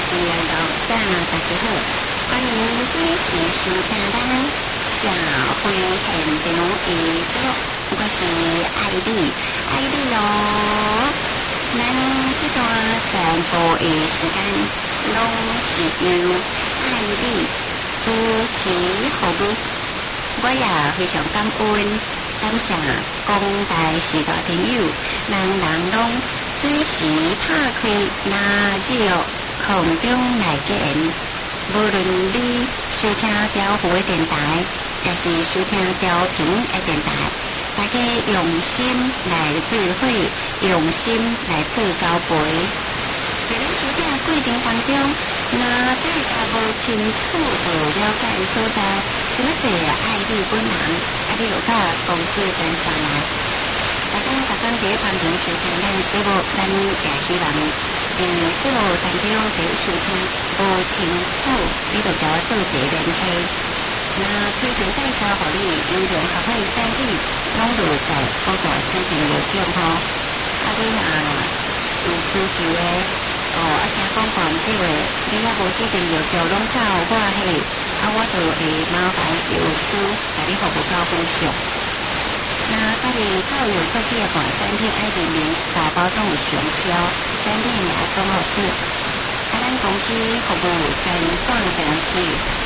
是六早大家好，欢迎继续收听咱社会现场的节目，我是艾丽，艾丽哦。咱这段全部的时间拢是由艾丽主持服务，我也非常感恩，感谢广大时代朋友，人拢准时拍开那radio空中来见，无论你收听调湖的电台，还是收听调频的电台，大家用心来聚会，用心来做交陪。在咱收听的过程当中，若大家无清楚的了解所在，想要做爱你本人，你有甲公司跟上来。大家在旁边收听咱节目，咱也希望节目当中在收听无清楚，你就甲我做一个联系。那推荐介绍互你，有用学会管理，拢就在辅导申请邮件吼。你若有需求的，听讲唔对的，你也无指定邮件拢靠我迄，我就会麻烦邮书甲你服务到分享。那家己到有设计的款产品爱里面大包装有上销，产品也综合式。咱公司服务全线城市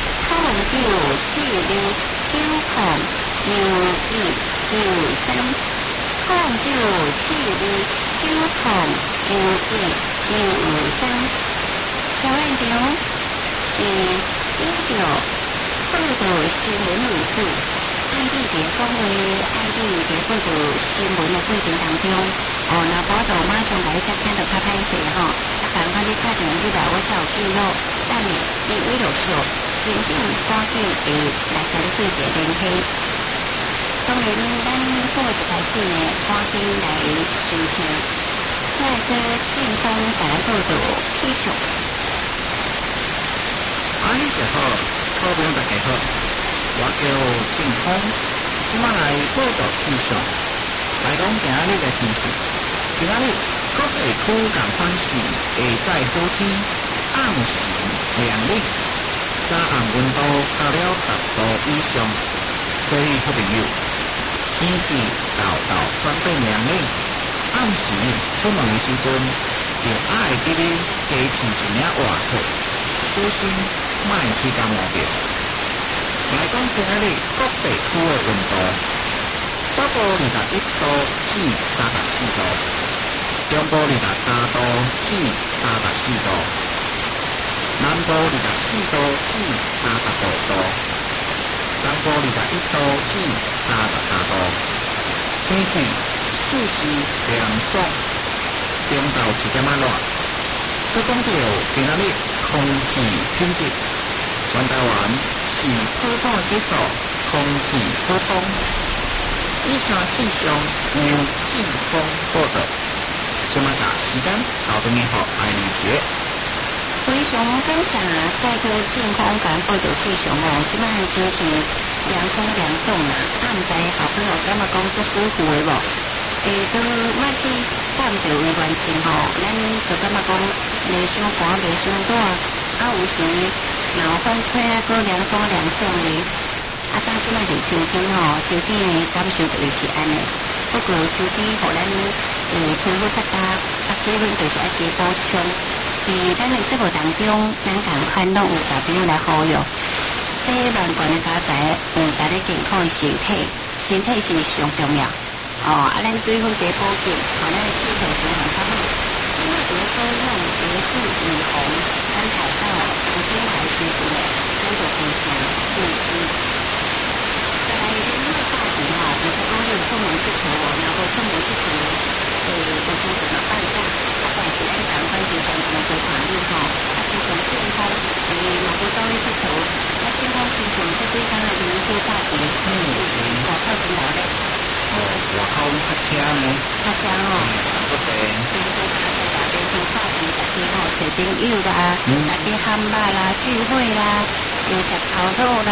0972907293，小院长是依照报道新闻为主。爱丽在讲话，爱丽在报道新闻的过程当中，若报道马上来接听到较歹势吼，赶快你打电话去来，我才有记录，等你一路上，真正赶紧来跟你做一个联系。当然，咱做一开始呢，赶紧来收听，再做健康来报道气象。 你是好，好朋友大家好。我叫正峰，即摆来报道气象，来讲今仔日的天气。今仔日各地区同款是下早好天，暗时凉冷，早暗温度到了10度以上，所以好朋友，天气豆转变凉冷，暗时出门的时阵，就爱记得加穿一领外套，小心莫去感冒着。来讲今仔日各地区的温度，北部21度至34度，中部23度至34度，南部24度至35度，东部21度至33度。天气舒适凉爽，中昼一点仔热。佮讲到今仔日空气品质，全台湾是普通指数，空气普通。以上气象由健康报道。即马把时间交俾你好爱丽姐。 非常感谢赛克健康感报道气象哦，即摆天气凉爽啦，暗时后尾有感觉讲足舒服的无？都莫去感到有完情吼，咱就感觉讲袂伤寒袂伤热，有时若有风吹搁凉爽的。当即摆是秋天吼，秋天的感受就是安尼。不过秋天互咱皮肤较干，水分就是爱加补充。咱的节目当中，咱共款拢有大朋友来呼吁，这万贯的家财有咱的健康的身体是上重要。咱水分加补给，咱的气血循环较好。因为比如说用节制预防，咱海到冬天来时阵，咱就非常注意。再来，咱这个话题吼，就是讲你有出门去头，然后出门去头，就先怎么办法？但是咱赶快去看看做法律吼，非常健康。若不到你去头，健康非常这对咱的人生价值，外口真好咧。 外口较车呢？ 较车吼， 不对。 变成话题，大家找朋友啦，大家喊肉啦、聚会啦，有食烤肉啦。